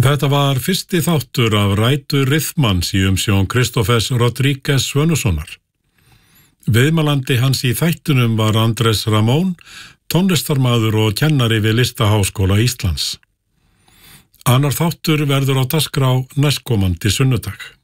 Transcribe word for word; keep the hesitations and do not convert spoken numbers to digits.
Þetta var fyrsti þáttur af rætu Rithmans í umsjón Kristófers Rodríguez Svönussonar. Viðmælandi hans í þættunum var Andrés Ramón, tónlistarmaður og kennari við Listaháskóla Íslands. Annar þáttur verður á dagskrá næstkomandi sunnudag.